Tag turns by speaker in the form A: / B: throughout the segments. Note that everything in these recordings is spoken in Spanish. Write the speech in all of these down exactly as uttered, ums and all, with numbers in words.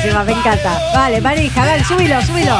A: buenísima, me encanta. Vale, manija, dale, súbilo, súbilo.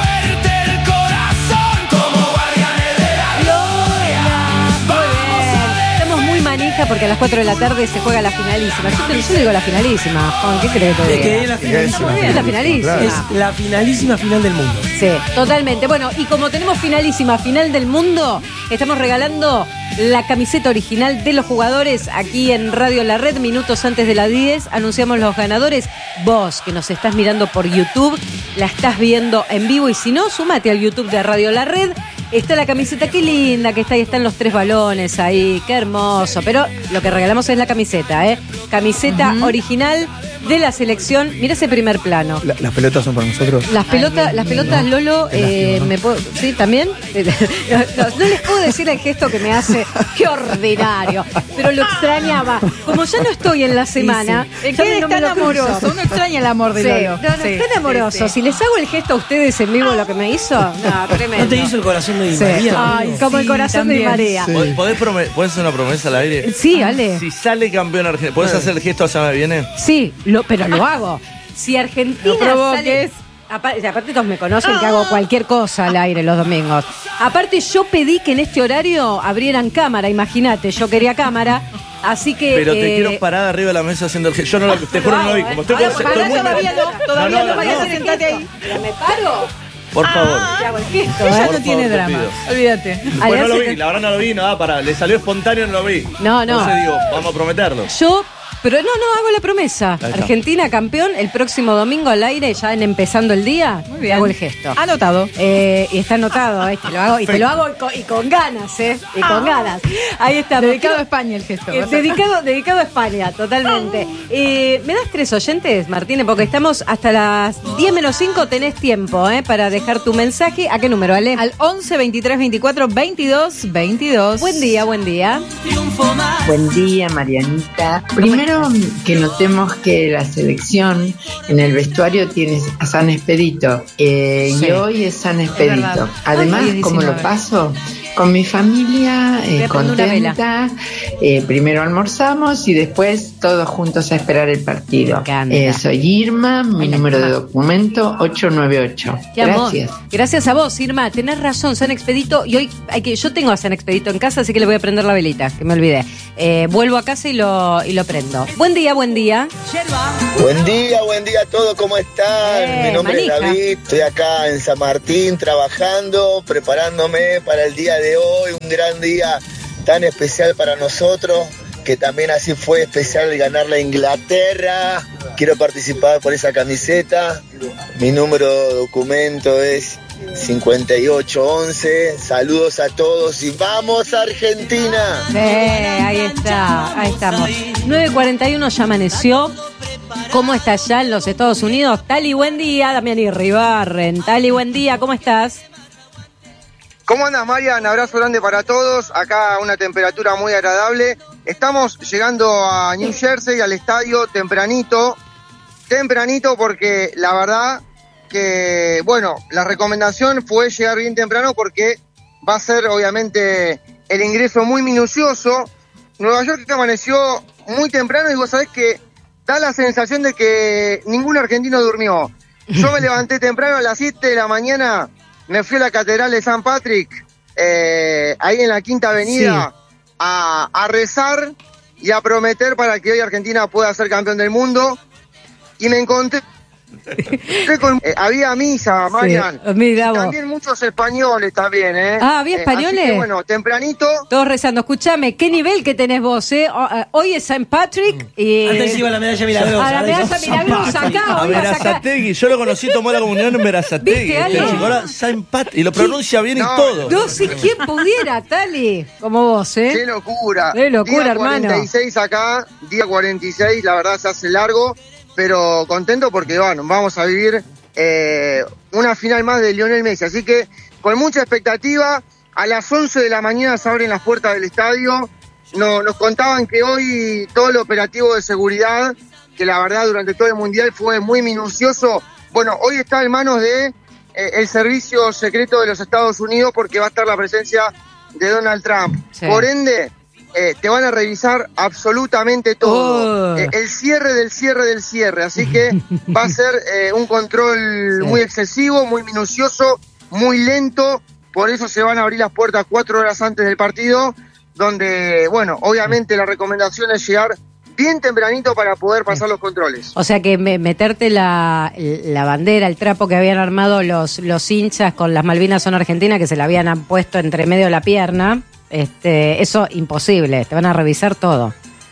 A: Manija porque a las cuatro de la tarde se juega la finalísima. Yo, te, yo digo la finalísima. Juan, ¿qué crees que te diga?
B: Es que es la finalísima.
A: Es la finalísima.
B: Es la finalísima final del mundo.
A: Sí, totalmente. Bueno, y como tenemos finalísima final del mundo, estamos regalando la camiseta original de los jugadores aquí en Radio La Red. Minutos antes de las diez anunciamos los ganadores. Vos, que nos estás mirando por YouTube, la estás viendo en vivo. Y si no, sumate al YouTube de Radio La Red. Está la camiseta, qué linda que está ahí, están los tres balones ahí, qué hermoso. Pero lo que regalamos es la camiseta, ¿eh? Camiseta uh-huh. original de la selección. Mira ese primer plano.
C: La, ¿Las pelotas son para nosotros?
A: Las pelotas, Ay, las pelotas no. Lolo, eh, ¿no? me puedo, ¿sí? ¿También? No, no, no les puedo decir el gesto que me hace, qué ordinario, pero lo extrañaba. Como ya no estoy en la semana,
D: sí, sí. Es tan amoroso, uno extraña el amor de
A: sí.
D: Lolo.
A: No, no, sí, es tan amoroso. Sí, sí. Si les hago el gesto a ustedes en vivo lo que me hizo, no, tremendo.
B: ¿No te hizo el corazón de Di
A: sí.
B: María?
A: Ay, como sí, el corazón también. de Di María.
C: Sí.
E: ¿Podés, prome- ¿Podés hacer una promesa al aire?
A: Sí, Ale.
E: Si sale campeón Argentina, ¿podés hacer el gesto allá me viene?
A: Sí, lo, pero lo hago. Si Argentina
D: no
A: sale... Aparte, aparte todos me conocen que hago cualquier cosa al aire los domingos. Aparte yo pedí que en este horario abrieran cámara, imagínate, yo quería cámara. Así que.
E: Pero te
A: eh,
E: quiero parada arriba de la mesa haciendo el gesto. Yo no lo, te juro no lo vi. Como estoy,
A: Ahora,
E: estoy
A: pará,
E: muy
A: todavía no, todavía no, no, no vayas a sentarte ahí. Pero me paro.
E: Por favor.
A: Ya hago el gesto,
D: Ella
A: ¿eh?
D: no
E: Por
D: tiene
E: favor,
D: drama.
E: te
D: Olvídate.
E: Bueno, no lo vi, la verdad no lo vi, nada, para. Le salió espontáneo, no lo vi.
A: No, no.
E: Entonces digo, vamos a prometerlo.
A: Yo. Pero no, no, hago la promesa. Argentina campeón el próximo domingo al aire, ya en empezando el día.
D: Muy bien.
A: Hago el gesto.
D: Anotado.
A: Eh, y está anotado, ¿eh? Te lo hago, y te lo hago y con, y con ganas, ¿eh? Y con ah. ganas. Ahí está.
D: Dedicado a España el gesto.
A: Eh, dedicado, dedicado a España, totalmente. Eh, ¿Me das tres oyentes, Martínez? Porque estamos hasta las diez menos cinco, tenés tiempo, ¿eh? Para dejar tu mensaje. ¿A qué número, Ale?
D: Al once, veintitrés, veinticuatro, veintidós, veintidós.
A: Buen día, buen día.
F: Buen día, Marianita. Primero que notemos que la selección en el vestuario tiene a San Expedito eh, sí. y hoy es San Expedito. Es Además, Ay, como lo paso con mi familia, eh, contenta, eh, primero almorzamos y después todos juntos a esperar el partido. Eh, soy Irma, mi Hola, número Irma. de documento ocho nueve ocho. Gracias.
A: Amor. Gracias a vos, Irma. Tenés razón, San Expedito. Y hoy hay que, yo tengo a San Expedito en casa, así que le voy a prender la velita, que me olvidé. Eh, vuelvo a casa y lo, y lo prendo. Buen día, buen día.
G: Buen día, buen día a todos, ¿cómo están?
A: Eh,
G: Mi nombre
A: manija.
G: es David, estoy acá en San Martín trabajando, preparándome para el día de hoy, un gran día tan especial para nosotros, que también así fue especial ganar la Inglaterra. Quiero participar por esa camiseta, mi número de documento es cincuenta y ocho once. Saludos a todos y ¡vamos Argentina!
A: Sí, ahí está, ahí estamos. nueve cuarenta y uno ya amaneció. ¿Cómo está allá en los Estados Unidos? Tali, buen día. Damián Irribarren. Tali, buen día. ¿Cómo estás?
H: ¿Cómo andas, Marian? Abrazo grande para todos. Acá una temperatura muy agradable. Estamos llegando a New Jersey, al estadio, tempranito. Tempranito porque la verdad que, bueno, la recomendación fue llegar bien temprano porque va a ser, obviamente, el ingreso muy minucioso. Nueva York amaneció muy temprano y vos sabés que da la sensación de que ningún argentino durmió. Yo me levanté temprano a las siete de la mañana, me fui a la Catedral de San Patrick, eh, ahí en la Quinta Avenida, sí. a, a rezar y a prometer para que hoy Argentina pueda ser campeón del mundo. Y me encontré con, eh, había misa, Marian.
A: Sí, mira vos.
H: También muchos españoles también, ¿eh?
A: Ah, ¿había españoles?
H: Eh, así que, bueno, tempranito.
A: Todos rezando. Escúchame, ¿qué nivel que tenés vos, eh? Hoy es San Patrick y...
B: Antes iba la medalla milagrosa.
A: A la medalla milagrosa acá.
E: A Verazategui. Yo lo conocí, tomó la comunión en Verazategui.
A: ¿Viste,
E: ahora San Patrick. Y lo pronuncia bien no, y todo.
A: No sé quién pudiera, Tali. Como vos, ¿eh?
H: Qué locura.
A: Qué locura,
H: día
A: hermano.
H: cuarenta y seis acá, día cuarenta y seis, la verdad se hace largo. Pero contento porque bueno, vamos a vivir eh, una final más de Lionel Messi. Así que con mucha expectativa, a las once de la mañana se abren las puertas del estadio. No, nos contaban que hoy todo el operativo de seguridad, que la verdad durante todo el Mundial fue muy minucioso, bueno, hoy está en manos de eh, el Servicio Secreto de los Estados Unidos porque va a estar la presencia de Donald Trump. Sí. Por ende, eh, te van a revisar absolutamente todo.
A: Oh.
H: Eh, el cierre del cierre del cierre. Así que va a ser eh, un control
A: Sí.
H: muy excesivo, muy minucioso, muy lento. Por eso se van a abrir las puertas cuatro horas antes del partido, donde, bueno, obviamente la recomendación es llegar bien tempranito para poder pasar los controles.
A: O sea que me- meterte la, la bandera, el trapo que habían armado los, los hinchas con las Malvinas son argentinas, que se la habían puesto entre medio de la pierna, este, eso imposible, te van a revisar todo.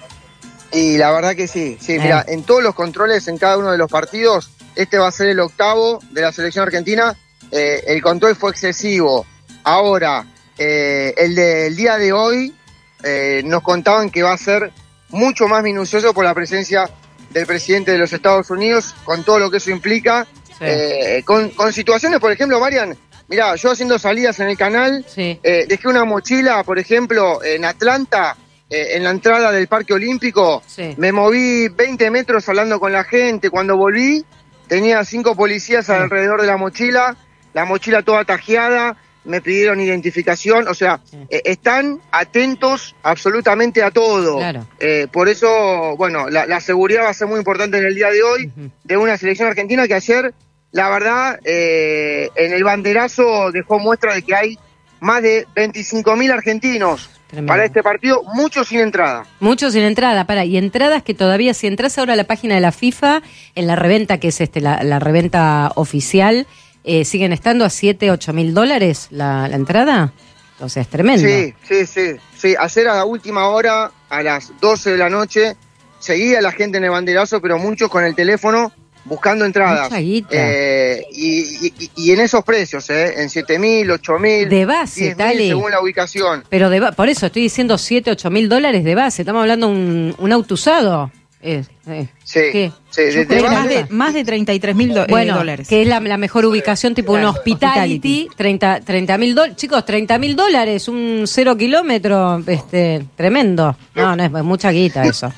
H: Y la verdad que sí, sí,
A: Eh.
H: mira, en todos los controles, en cada uno de los partidos, este va a ser el octavo de la selección argentina, eh, el control fue excesivo. Ahora, eh, el del día de hoy, eh, nos contaban que va a ser mucho más minucioso por la presencia del presidente de los Estados Unidos, con todo lo que eso implica,
A: Sí.
H: eh, con, con situaciones, por ejemplo, Marian, mira, yo haciendo salidas en el canal,
A: Sí.
H: eh, dejé una mochila, por ejemplo, en Atlanta, eh, en la entrada del Parque Olímpico,
A: Sí.
H: me moví veinte metros hablando con la gente, cuando volví tenía cinco policías alrededor de la mochila, la mochila toda tajeada, me pidieron identificación, o sea,
A: Sí.
H: eh, están atentos absolutamente a todo.
A: Claro.
H: Eh, por eso, bueno, la, la seguridad va a ser muy importante en el día de hoy,
A: Ujú.
H: de una selección argentina que ayer, la verdad, eh, en el banderazo dejó muestra de que hay más de veinticinco mil argentinos
A: Tremendo.
H: para este partido, muchos sin entrada.
A: Muchos sin entrada, para, y entradas que todavía, si entras ahora a la página de la FIFA, en la reventa, que es este la, la reventa oficial, eh, siguen estando a siete, ocho mil dólares la, la entrada. O sea, es tremendo.
H: Sí, sí, sí, sí. Ayer a la última hora, a las doce de la noche, seguía la gente en el banderazo, pero muchos con el teléfono buscando entradas.
A: Mucha guita.
H: Eh, y, y- y en esos precios, ¿eh? En siete mil, ocho mil,
A: De base, Tali.
H: según la ubicación.
A: Pero de, ba- por eso estoy diciendo siete, ocho mil dólares de base. Estamos hablando de un, un auto usado. Eh, eh.
H: Sí,
A: ¿Qué?
H: sí, de-
A: Yo
H: de
A: creo que
H: base-
D: más, de, más de treinta y tres mil
A: Bueno,
D: dólares.
A: que es la, la mejor ubicación, tipo
D: Claro,
A: un hospitality,
D: hospitality.
A: treinta mil dólares. Chicos, treinta mil dólares, un cero kilómetro, este, tremendo. No, no es, es mucha guita eso.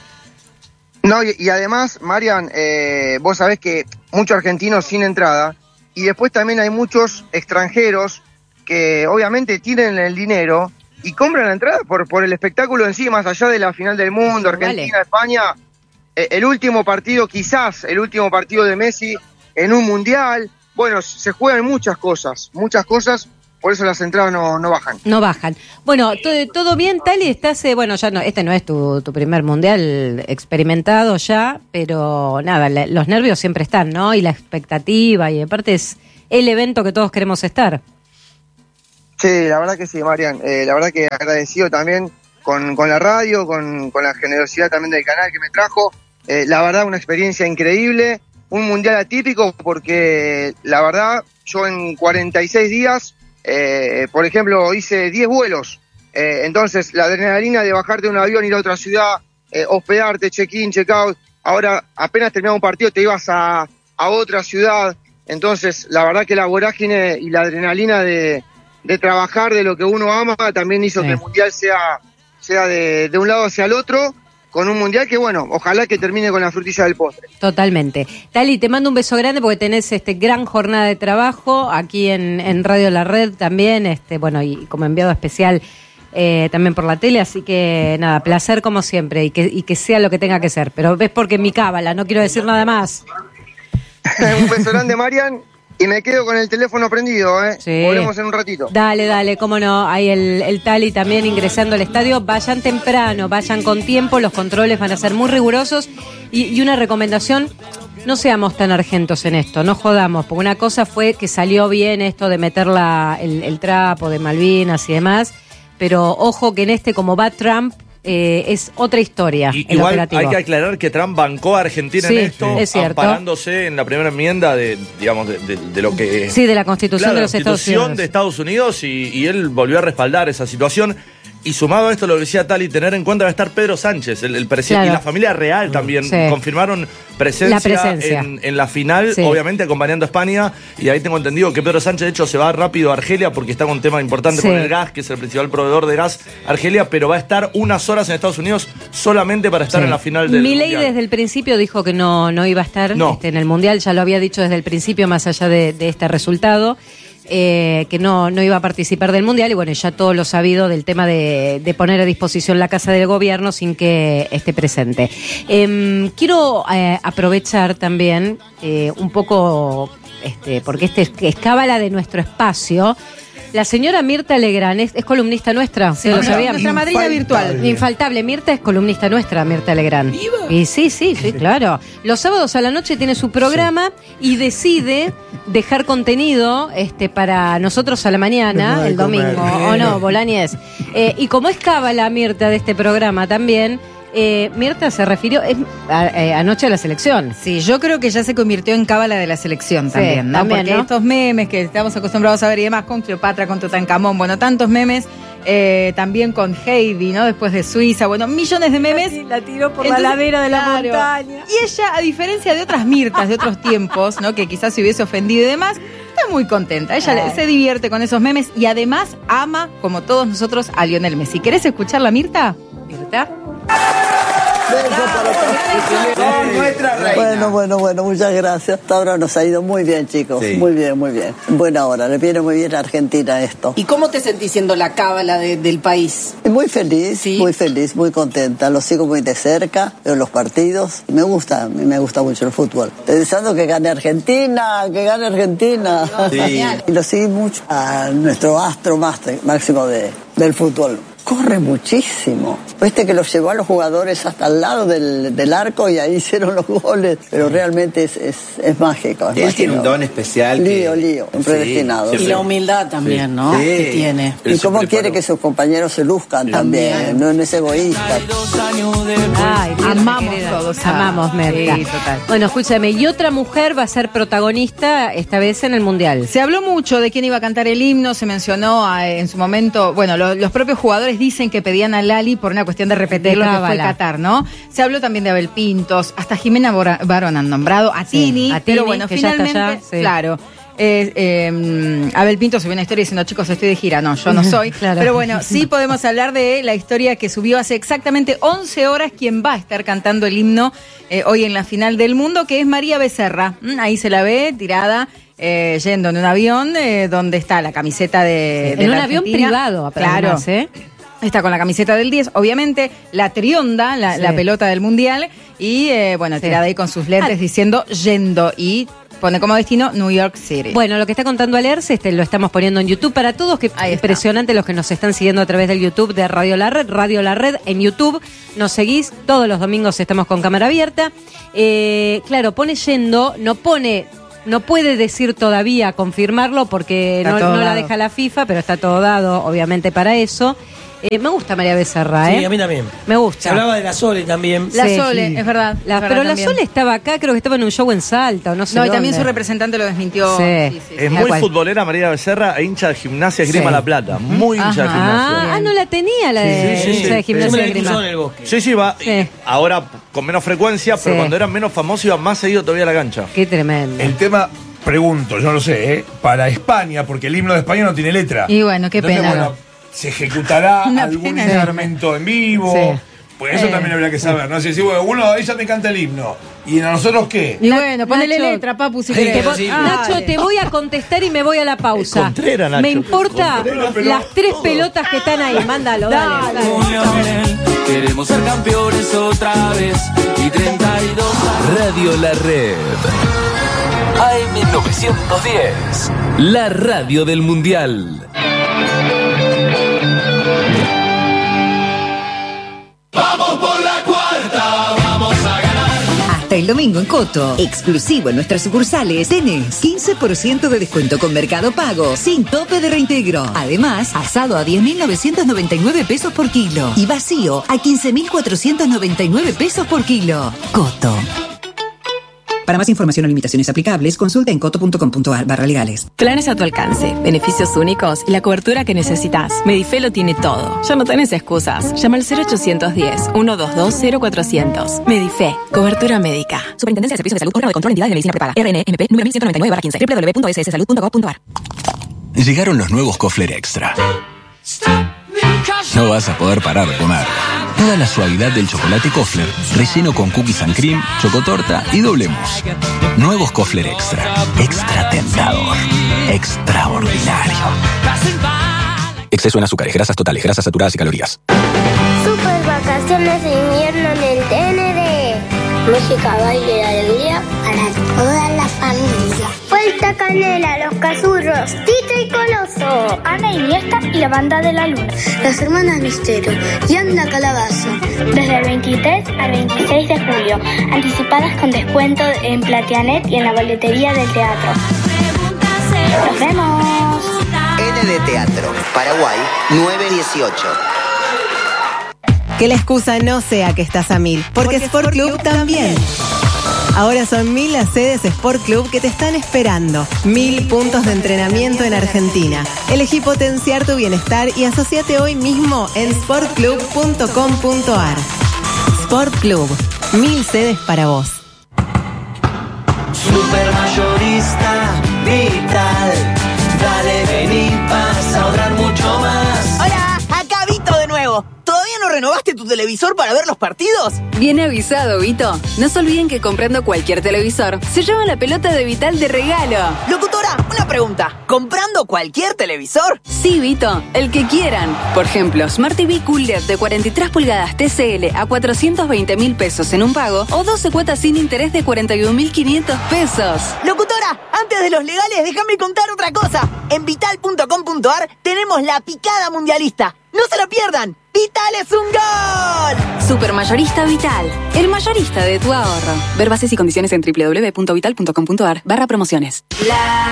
H: No, y, y además, Marian, eh, vos sabés que muchos argentinos sin entrada, y después también hay muchos extranjeros que obviamente tienen el dinero y compran la entrada por, por el espectáculo en sí, más allá de la final del mundo,
A: Vale.
H: Argentina, España, eh, el último partido, quizás el último partido de Messi en un mundial. Bueno, se juegan muchas cosas, muchas cosas, por eso las entradas no, no bajan.
A: No bajan. Bueno, todo, todo bien, Tali, estás, eh, bueno, ya no, este no es tu, tu primer mundial experimentado ya, pero nada, la- los nervios siempre están, ¿no? Y la expectativa, y aparte es el evento que todos queremos estar.
H: Sí, la verdad que sí, Marian. Eh, la verdad que agradecido también con, con la radio, con, con la generosidad también del canal que me trajo. Eh, la verdad, una experiencia increíble, un mundial atípico porque la verdad, yo en cuarenta y seis días, eh, por ejemplo, hice diez vuelos. Eh, entonces, la adrenalina de bajarte de un avión, ir a otra ciudad, eh, hospedarte, check-in, check-out. Ahora, apenas terminaba un partido, te ibas a, a otra ciudad. Entonces, la verdad que la vorágine y la adrenalina de, de trabajar de lo que uno ama también hizo
A: Sí.
H: que el mundial sea, sea de, de un lado hacia el otro, con un mundial que, bueno, ojalá que termine con la frutilla del postre.
A: Totalmente. Tali, te mando un beso grande porque tenés este gran jornada de trabajo aquí en, en Radio La Red también, este, bueno, y como enviado especial eh, también por la tele, así que nada, placer como siempre y que, y que sea lo que tenga que ser. Pero ves porque mi cábala, no quiero decir nada más.
H: Un beso grande, Marian, y me quedo con el teléfono prendido, ¿eh?
A: Sí.
H: Volvemos en un ratito.
A: Dale, dale, cómo no. Hay el, el Tali también ingresando al estadio. Vayan temprano, vayan con tiempo. Los controles van a ser muy rigurosos. Y, y una recomendación, no seamos tan argentos en esto, no jodamos. Porque una cosa fue que salió bien esto de meter la, el, el trapo de Malvinas y demás. Pero ojo que en este, como va Trump, eh, es otra historia.
E: Y,
A: el
E: igual
A: operativo.
E: hay que aclarar que Trump bancó a Argentina
A: Sí,
E: en esto,
A: es cierto.
E: amparándose en la primera enmienda de, digamos, de, de- de lo que...
A: Sí, de la Constitución
E: Claro,
A: de
E: la
A: los Estados
E: Constitución
A: Unidos.
E: de Estados Unidos y, y él volvió a respaldar esa situación. Y sumado a esto, lo que decía Tali, tener en cuenta va a estar Pedro Sánchez, el, el presidente,
A: Claro.
E: y la familia real también.
A: Sí.
E: Confirmaron presencia,
A: La presencia.
E: En, en la final,
A: Sí.
E: obviamente acompañando a España. Y ahí tengo entendido que Pedro Sánchez, de hecho, se va rápido a Argelia porque está con un tema importante
A: Sí.
E: con el gas, que es el principal proveedor de gas, Argelia, pero va a estar unas horas en Estados Unidos solamente para estar
A: Sí.
E: en la final del
A: Milei
E: Mundial.
A: desde el principio dijo que no, no iba a estar
E: No.
A: este, en el Mundial, ya lo había dicho desde el principio, más allá de, de este resultado. eh, que no, no iba a participar del Mundial y bueno, ya todo lo sabido del tema de, de poner a disposición la Casa del Gobierno sin que esté presente. Eh, quiero eh, aprovechar también eh, un poco, este, porque este es, es cábala de nuestro espacio. La señora Mirta Legrand es, es columnista nuestra,
D: Sí,
A: ¿lo
D: nuestra-
A: sabían?
D: nuestra madrina virtual.
A: Infaltable, Mirta es columnista nuestra, Mirta Legrand. Y sí, sí, sí, claro. Los sábados a la noche tiene su programa y decide dejar contenido este, para nosotros a la mañana,
B: No,
A: el domingo,
B: comer.
A: ¿o no, Bolañez? Eh, y como es cábala Mirta de este programa también, eh, Mirta se refirió es, a- eh, anoche a la selección.
D: Sí, yo creo que ya se convirtió en cábala de la selección
A: Sí,
D: también, ¿no?
A: también,
D: Porque
A: ¿no?
D: estos memes que estamos acostumbrados a ver y demás, con Cleopatra, con Tutankamón, bueno, tantos memes, eh, también con Heidi, ¿no? Después de Suiza, bueno, millones de memes.
A: La tiró por
D: Entonces,
A: la ladera de la
D: claro.
A: montaña.
D: Y ella, a diferencia de otras Mirtas de otros tiempos, ¿no? Que quizás se hubiese ofendido y demás, está muy contenta. Ella
A: Ay.
D: se divierte con esos memes y además ama, como todos nosotros, a Lionel Messi. ¿Querés escucharla, Mirta?
A: Mirta.
B: Con nuestra reina.
C: Bueno, bueno, bueno, muchas gracias. Hasta ahora nos ha ido muy bien, chicos.
I: Sí.
C: Muy bien, muy bien. Buena hora, le viene muy bien a Argentina esto.
J: ¿Y cómo te sentís siendo la cábala de- del país?
C: Muy feliz,
J: Sí.
C: muy feliz, muy contenta. Lo sigo muy de cerca, veo los partidos. Me gusta, a mí me gusta mucho el fútbol. Estoy deseando que gane Argentina, que gane Argentina.
I: Sí.
C: Y lo seguí mucho a nuestro astro máster- máximo de, del fútbol. Corre muchísimo. Viste que los llevó a los jugadores hasta el lado del, del arco y ahí hicieron los goles. Pero realmente es, es, es mágico. Es
I: Él tiene un
C: mágico.
I: don especial. que-
C: Lío, lío, un
I: Sí,
C: predestinado.
J: Y
I: siempre-
J: la humildad también, ¿no?
I: Sí.
J: Que tiene.
I: Él
C: Y
I: se
C: cómo
I: preparó.
C: quiere que sus compañeros se luzcan también, no, no es egoísta.
A: Ay, Mirta,
D: Amamos
A: querida.
D: todos a-
A: Amamos, Mirta.
D: Sí, total.
A: Bueno, escúchame, y otra mujer va a ser protagonista esta vez en el Mundial.
D: Se habló mucho de quién iba a cantar el himno, se mencionó ah, en su momento, bueno, lo- los propios jugadores dicen que pedían a Lali por una cuestión de repetir
A: De
D: lo que fue
A: cábala.
D: Qatar, ¿no? Se habló también de Abel Pintos, hasta Jimena Bora- Barón han nombrado, a
A: Sí,
D: Tini,
A: a Tini,
D: pero bueno,
A: que ya está
D: finalmente,
A: allá, sí.
D: claro. eh, eh, Abel Pinto subió una historia diciendo, chicos, estoy de gira. No, yo no soy.
A: Claro.
D: Pero bueno, sí podemos hablar de la historia que subió hace exactamente once horas quien va a estar cantando el himno eh, hoy en la final del mundo, que es María Becerra. Mm, Ahí se la ve tirada. eh, yendo en un avión eh, donde está la camiseta de, de
A: En
D: la
A: un avión
D: Argentina.
A: privado,
D: Claro.
A: además, ¿eh?
D: Está con la camiseta del diez, obviamente, la trionda, la,
A: Sí.
D: la pelota del Mundial, y eh, bueno,
A: Sí.
D: tirada ahí con sus lentes
A: Ah.
D: diciendo yendo, y pone como destino New York City.
A: Bueno, lo que está contando Alerce, este, lo estamos poniendo en YouTube para todos, que
D: Ahí está.
A: impresionante los que nos están siguiendo a través del YouTube de Radio La Red, Radio La Red en YouTube, nos seguís, todos los domingos estamos con cámara abierta. Eh, claro, pone yendo, no pone, no puede decir todavía, confirmarlo, porque
D: Está
A: no,
D: todo
A: no la
D: dado.
A: deja la FIFA, pero está todo dado, obviamente, para eso. Eh, me gusta María Becerra, ¿eh?
B: Sí, a mí también.
A: Me gusta.
B: Se hablaba de la Sole también.
D: La
A: Sí,
D: Sole,
B: sí.
D: es verdad.
A: La-
D: es verdad
A: pero la
D: también.
A: Sole estaba acá, creo que estaba en un show en Salta, o no sé
D: No, y también
A: dónde.
D: su representante lo desmintió.
A: Sí.
E: Es
A: Tal
E: muy
A: cual.
E: futbolera María Becerra e hincha de Gimnasia Esgrima
A: Sí.
E: La Plata. Muy hincha de
D: Ajá.
E: Gimnasia.
A: Ah, ah, no la tenía la de,
E: Sí, sí, sí,
A: esa de
E: sí.
B: Yo me
A: gimnasia
B: la
A: de
B: cruzó en
A: grima.
B: el bosque.
E: Sí, sí, va.
A: Sí.
E: y ahora con menos frecuencia, pero
A: Sí.
E: cuando eran menos famosos iba más seguido todavía a la cancha.
A: Qué tremendo.
K: El tema, pregunto, yo no lo sé, ¿eh? Para España, porque el himno de España no tiene letra.
D: Y bueno, qué
K: Entonces,
D: pena.
K: bueno, ¿se ejecutará
D: Una
K: algún
D: pena enorme.
K: instrumento en vivo?
A: Sí.
K: Pues eso
D: Eh.
K: también habría que saber. No sé si, bueno, uno, ella me canta el himno. ¿Y a nosotros qué?
D: Y bueno, ponele
A: Nacho,
D: letra, papu, si
B: Sí,
D: querés.
A: Te voy-
B: sí.
A: Nacho, te voy a contestar y me voy a la pausa.
E: Es Contreras, Nacho.
A: Me importa
E: Contreras,
K: pero
A: las tres
K: todo.
A: pelotas que están ahí. Mándalo, dale. dale.
L: Queremos ser campeones otra vez. Y treinta y dos
M: Radio La Red. A M novecientos diez. La radio del Mundial.
N: Hasta el domingo en Coto, exclusivo en nuestras sucursales, tenés quince por ciento de descuento con Mercado Pago, sin tope de reintegro. Además, asado a diez mil novecientos noventa y nueve pesos por kilo y vacío a quince mil cuatrocientos noventa y nueve pesos por kilo. Coto. Para más información o limitaciones aplicables, consulta en coto punto com punto ar barra legales.
O: Planes a tu alcance, beneficios únicos y la cobertura que necesitas. Medife lo tiene todo. Ya no tenés excusas. Llama al cero ochocientos diez, ciento veintidós, cero cuatrocientos. Medife, cobertura médica.
N: Superintendencia de Servicios de Salud, órgano de control de entidades de medicina prepaga. R N M P número mil ciento noventa y nueve barra quince. doble u doble u doble u punto s s salud punto gov punto ar.
M: Llegaron los nuevos Kofler Extra.
I: no vas a poder parar de comer. Toda la suavidad del chocolate Kofler, relleno con cookies and cream, chocotorta y doble mousse. Nuevos Kofler Extra. Extra tentador. Extraordinario. Exceso en azúcares, grasas totales, grasas saturadas y calorías.
P: Super vacaciones de invierno en el T N D. Música, baile y alegría para toda la familia. Vuelta Canela, Los Cazurros, Tito y Coloso, Ana y Niesta y la Banda de la Luna, Las Hermanas Misterio y Anda Calabaza. Desde el veintitrés al veintiséis de julio, anticipadas con descuento en Platianet y en la boletería del teatro. ¡Nos vemos!
Q: N de Teatro, Paraguay, nueve dieciocho.
R: Que la excusa no sea que estás a mil, porque Sport Club también. Ahora son mil las sedes Sport Club que te están esperando. Mil puntos de entrenamiento en Argentina. Elegí potenciar tu bienestar y asociate hoy mismo en sport club punto com punto a r. Sport Club, mil sedes para vos.
B: Supermayorista Vital. Dale, vení, vas a ahorrar mucho más.
S: Hola, acá Vito de nuevo. ¿Todavía no renovaste tu televisor para ver los partidos?
T: Bien avisado, Vito. No se olviden que comprando cualquier televisor, se lleva la pelota de Vital de regalo.
S: Locutora, una pregunta. ¿Comprando cualquier televisor?
T: Sí, Vito, el que quieran. Por ejemplo, Smart T V Q L E D de cuarenta y tres pulgadas T C L a cuatrocientos veinte mil pesos en un pago o doce cuotas sin interés de cuarenta y un mil quinientos pesos.
S: Locutora, antes de los legales, déjame contar otra cosa. En vital punto com punto a r tenemos la picada mundialista. ¡No se la pierdan! ¡Vital es un gol!
T: Supermayorista Vital, el mayorista de tu ahorro. Ver bases y condiciones en doble u doble u doble u punto vital punto com punto a r barra promociones.
P: La